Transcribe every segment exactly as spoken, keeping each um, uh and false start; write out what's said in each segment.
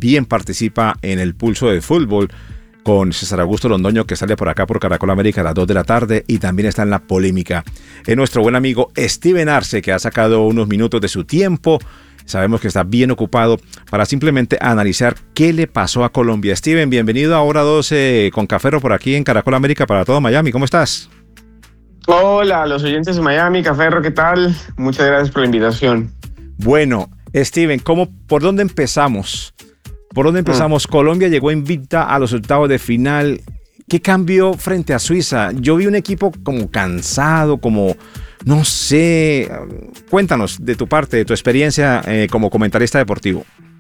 también participa en el Pulso del Fútbol con César Augusto Londoño, que sale por acá por Caracol América a las dos de la tarde, y también está en la polémica. Es nuestro buen amigo Steven Arce, que ha sacado unos minutos de su tiempo. Sabemos que está bien ocupado para simplemente analizar qué le pasó a Colombia. Steven, bienvenido a Hora doce con Cafero por aquí en Caracol América para todo Miami. ¿Cómo estás? Hola a los oyentes de Miami, Cafero, ¿qué tal? Muchas gracias por la invitación. Bueno, Steven, ¿cómo, ¿por dónde empezamos? ¿Por dónde empezamos? Mm. Colombia llegó invicta a los octavos de final. ¿Qué cambió frente a Suiza? Yo vi un equipo como cansado, como, no sé. Cuéntanos de tu parte, de tu experiencia eh, como comentarista deportivo.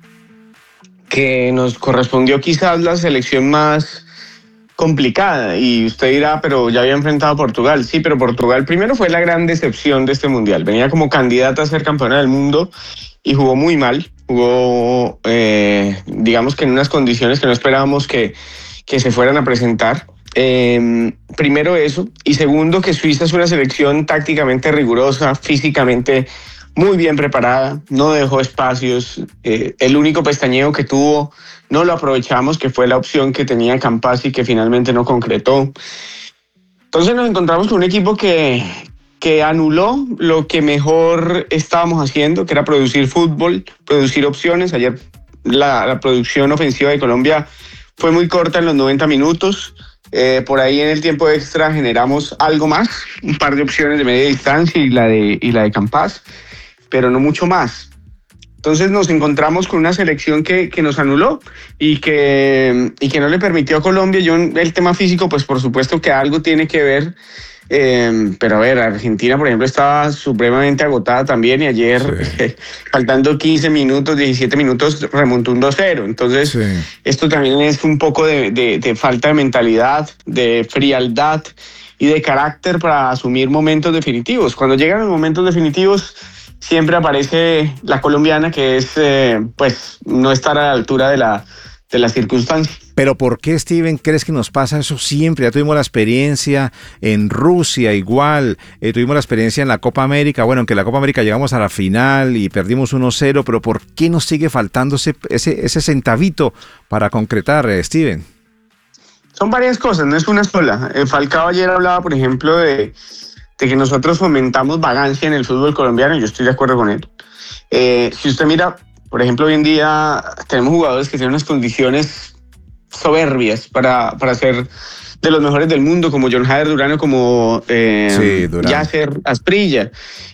Que nos correspondió quizás la selección más complicada, y usted dirá, pero ya había enfrentado a Portugal. Sí, pero Portugal primero fue la gran decepción de este mundial. Venía como candidata a ser campeona del mundo y jugó muy mal. Jugó, eh, digamos que en unas condiciones que no esperábamos que, que se fueran a presentar. Eh, primero eso, y segundo que Suiza es una selección tácticamente rigurosa, físicamente muy bien preparada, no dejó espacios. Eh, el único pestañeo que tuvo no lo aprovechamos, que fue la opción que tenía Campazzi, que finalmente no concretó. Entonces nos encontramos con un equipo que... que anuló lo que mejor estábamos haciendo, que era producir fútbol, producir opciones. Ayer la, la producción ofensiva de Colombia fue muy corta en los noventa minutos. Eh, por ahí en el tiempo extra generamos algo más, un par de opciones de media distancia y la de, y la de Campaz, pero no mucho más. Entonces nos encontramos con una selección que, que nos anuló y que, y que no le permitió a Colombia. Yo, el tema físico, pues por supuesto que algo tiene que ver. Eh, pero a ver, Argentina, por ejemplo, estaba supremamente agotada también, y ayer, sí. eh, faltando quince minutos, diecisiete minutos, remontó un dos cero. Entonces, sí. Esto también es un poco de, de, de falta de mentalidad, de frialdad y de carácter para asumir momentos definitivos. Cuando llegan los momentos definitivos, siempre aparece la colombiana, que es, eh, pues, no estar a la altura de la, de las circunstancias. Pero ¿por qué, Steven, crees que nos pasa eso siempre? Ya tuvimos la experiencia en Rusia igual, eh, tuvimos la experiencia en la Copa América. Bueno, aunque en la Copa América llegamos a la final y perdimos uno cero, pero ¿por qué nos sigue faltando ese, ese, ese centavito para concretar, eh, Steven? Son varias cosas, no es una sola. Eh, Falcao ayer hablaba, por ejemplo, de, de que nosotros fomentamos vagancia en el fútbol colombiano, y yo estoy de acuerdo con él. Eh, si usted mira, por ejemplo, hoy en día tenemos jugadores que tienen unas condiciones soberbias para, para ser de los mejores del mundo, como John Jader Durán, como eh, sí, Durán. Yasser Asprilla,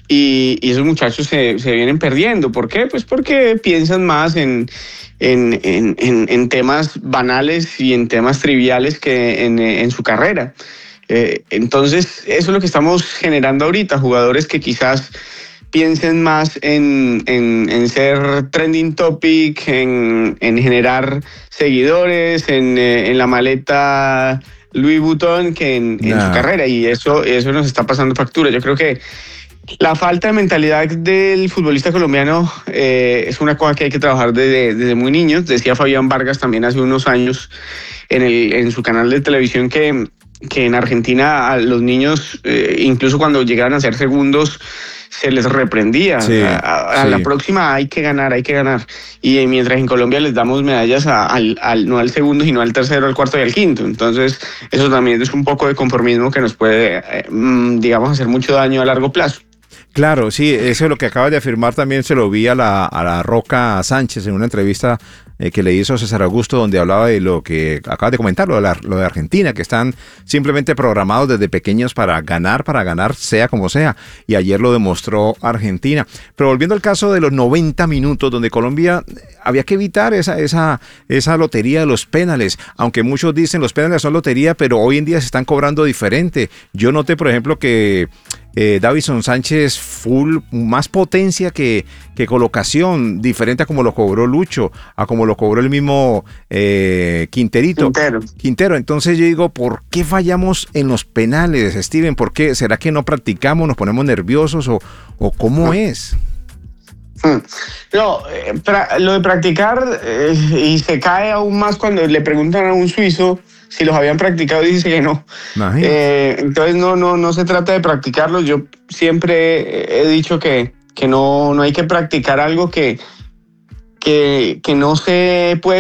y, y esos muchachos se, se vienen perdiendo. ¿Por qué? Pues porque piensan más en, en, en, en, en temas banales y en temas triviales que en, en su carrera. Eh, entonces, eso es lo que estamos generando ahorita, jugadores que quizás piensen más en, en, en ser trending topic, en, en generar seguidores, en, en la maleta Louis Vuitton, que en, nah. en su carrera, y eso, eso nos está pasando factura. Yo creo que la falta de mentalidad del futbolista colombiano eh, es una cosa que hay que trabajar desde, desde muy niños. Decía Fabián Vargas también hace unos años en, el, en su canal de televisión que, que en Argentina a los niños, eh, incluso cuando llegaban a ser segundos, se les reprendía. Sí, a, a, a sí. La próxima hay que ganar, hay que ganar. Y mientras en Colombia les damos medallas a, al, al, no al segundo, sino al tercero, al cuarto y al quinto. Entonces, eso también es un poco de conformismo que nos puede, eh, digamos, hacer mucho daño a largo plazo. Claro, sí, eso es lo que acabas de afirmar. También se lo vi a la, a la Roca Sánchez en una entrevista eh, que le hizo César Augusto, donde hablaba de lo que acabas de comentar, lo de, la, lo de Argentina, que están simplemente programados desde pequeños para ganar, para ganar, sea como sea. Y ayer lo demostró Argentina. Pero volviendo al caso de los noventa minutos, donde Colombia había que evitar esa, esa, esa lotería de los penales. Aunque muchos dicen los penales son lotería, pero hoy en día se están cobrando diferente. Yo noté, por ejemplo, que Eh, Davinson Sánchez full, más potencia que, que colocación, diferente a como lo cobró Lucho, a como lo cobró el mismo eh, Quinterito. Quintero. Quintero. Entonces yo digo, ¿por qué fallamos en los penales, Steven? ¿Por qué? ¿Será que no practicamos, nos ponemos nerviosos o, o cómo no. es? No, eh, pra, lo de practicar eh, y se cae aún más cuando le preguntan a un suizo si los habían practicado y dice que no. Eh, entonces no, no, no se trata de practicarlos. Yo siempre he dicho que, que no, no hay que practicar algo que, que, que no se puede